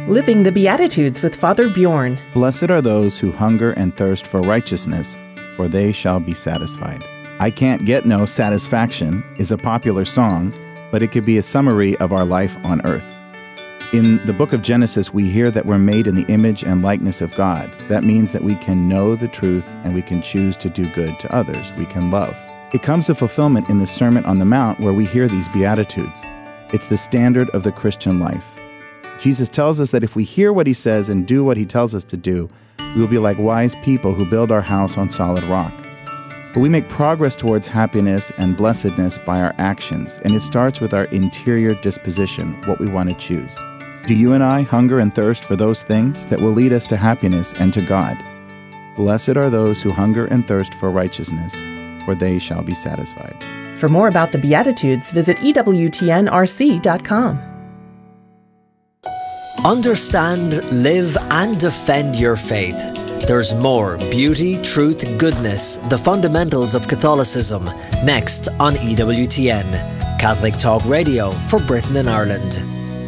Living the Beatitudes with Father Bjorn. Blessed are those who hunger and thirst for righteousness, for they shall be satisfied. I Can't Get No Satisfaction is a popular song, but it could be a summary of our life on earth. In the book of Genesis, we hear that we're made in the image and likeness of God. That means that we can know the truth and we can choose to do good to others. We can love. It comes to fulfillment in the Sermon on the Mount where we hear these Beatitudes. It's the standard of the Christian life. Jesus tells us that if we hear what he says and do what he tells us to do, we will be like wise people who build our house on solid rock. But we make progress towards happiness and blessedness by our actions, and it starts with our interior disposition, what we want to choose. Do you and I hunger and thirst for those things that will lead us to happiness and to God? Blessed are those who hunger and thirst for righteousness, for they shall be satisfied. For more about the Beatitudes, visit EWTNRC.com. Understand, live, and defend your faith. There's more beauty, truth, goodness, the fundamentals of Catholicism, next on EWTN, Catholic Talk Radio for Britain and Ireland.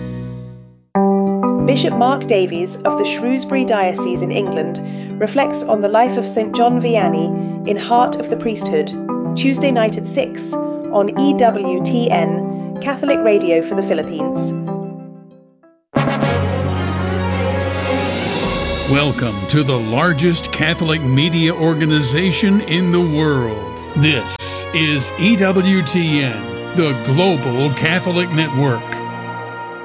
Bishop Mark Davies of the Shrewsbury Diocese in England reflects on the life of St. John Vianney in Heart of the Priesthood, Tuesday night at 6 on EWTN, Catholic Radio for the Philippines. Welcome to the largest Catholic media organization in the world. This is EWTN, the Global Catholic Network.